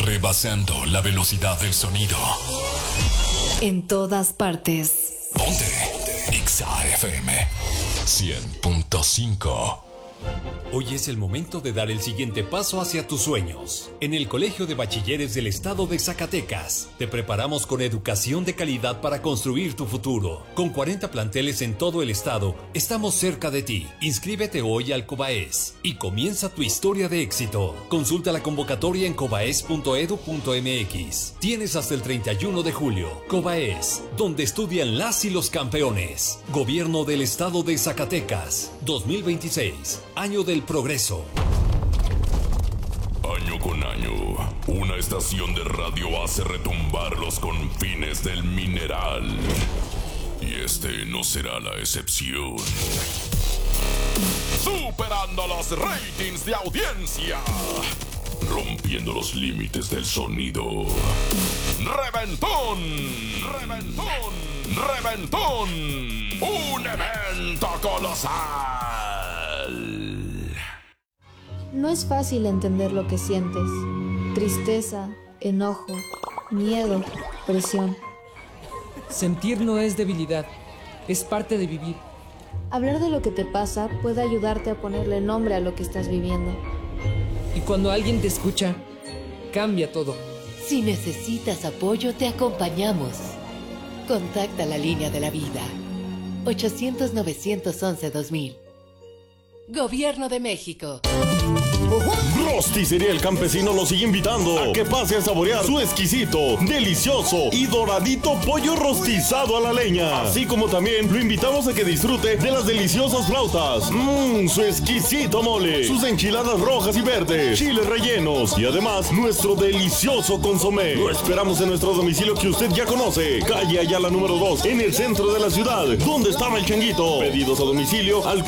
rebasando la velocidad del sonido. En todas partes. Ponte Exa FM 100.5. Hoy es el momento de dar el siguiente paso hacia tus sueños. En el Colegio de Bachilleres del Estado de Zacatecas, te preparamos con educación de calidad para construir tu futuro. Con 40 planteles en todo el estado, estamos cerca de ti. Inscríbete hoy al Cobaes y comienza tu historia de éxito. Consulta la convocatoria en cobaes.edu.mx. Tienes hasta el 31 de julio. Cobaes, donde estudian las y los campeones. Gobierno del Estado de Zacatecas, 2026. Año del progreso. Año con año, una estación de radio hace retumbar los confines del mineral. Y este no será la excepción. Superando los ratings de audiencia. Rompiendo los límites del sonido. ¡Reventón! ¡Reventón! ¡Reventón! ¡Un evento colosal! No es fácil entender lo que sientes. Tristeza, enojo, miedo, presión. Sentir no es debilidad, es parte de vivir. Hablar de lo que te pasa puede ayudarte a ponerle nombre a lo que estás viviendo. Y cuando alguien te escucha, cambia todo. Si necesitas apoyo, te acompañamos. Contacta la línea de la vida. 800-911-2000. Gobierno de México. Rosticería El Campesino lo sigue invitando a que pase a saborear su exquisito, delicioso y doradito pollo rostizado a la leña. Así como también lo invitamos a que disfrute de las deliciosas flautas, su exquisito mole, sus enchiladas rojas y verdes, chiles rellenos y además nuestro delicioso consomé. Lo esperamos en nuestro domicilio que usted ya conoce, calle Ayala número 2, en el centro de la ciudad, donde estaba el changuito. Pedidos a domicilio al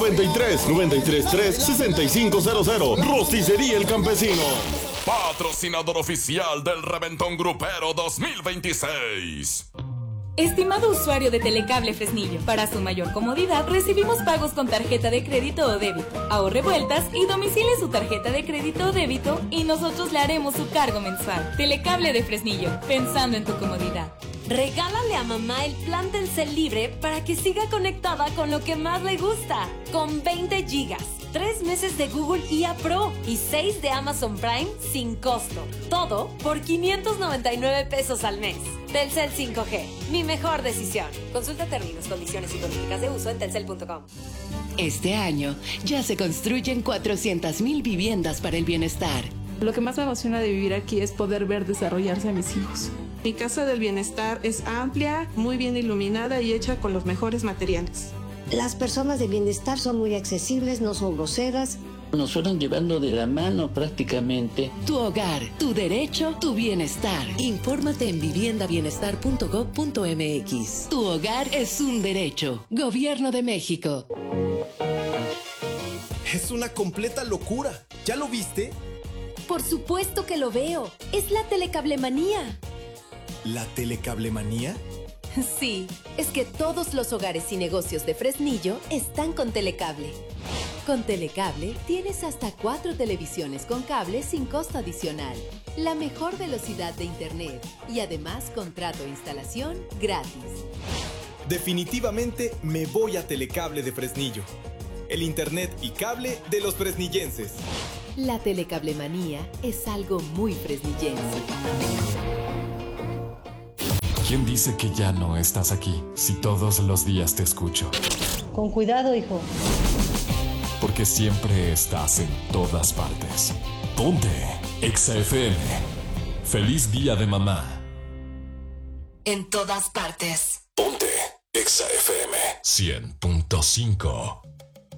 493-933-6500. Rosticería El Campesino. Patrocinador oficial del Reventón Grupero 2026. Estimado usuario de Telecable Fresnillo, para su mayor comodidad recibimos pagos con tarjeta de crédito o débito. Ahorre vueltas y domicile su tarjeta de crédito o débito y nosotros le haremos su cargo mensual. Telecable de Fresnillo, pensando en tu comodidad. Regálale a mamá el plan Telcel Libre para que siga conectada con lo que más le gusta. Con 20 gigas, 3 meses de Google IA Pro y 6 de Amazon Prime sin costo. Todo por 599 pesos al mes. Telcel 5G, mi mejor decisión. Consulta términos, condiciones y políticas de uso en telcel.com. Este año ya se construyen 400,000 viviendas para el bienestar. Lo que más me emociona de vivir aquí es poder ver desarrollarse a mis hijos. Mi casa del bienestar es amplia, muy bien iluminada y hecha con los mejores materiales. Las personas de bienestar son muy accesibles, no son groseras. Nos fueron llevando de la mano prácticamente. Tu hogar, tu derecho, tu bienestar. Infórmate en viviendabienestar.gov.mx. Tu hogar es un derecho. Gobierno de México. Es una completa locura. ¿Ya lo viste? Por supuesto que lo veo. Es la telecablemanía. ¿La telecablemanía? Sí, es que todos los hogares y negocios de Fresnillo están con Telecable. Con Telecable tienes hasta 4 televisiones con cable sin costo adicional, la mejor velocidad de internet y además contrato e instalación gratis. Definitivamente me voy a Telecable de Fresnillo. El internet y cable de los fresnillenses. La telecablemanía es algo muy fresnillense. ¿Quién dice que ya no estás aquí si todos los días te escucho? Con cuidado, hijo. Porque siempre estás en todas partes. Ponte Exa FM. Feliz día de mamá. En todas partes. Ponte Exa FM 100.5.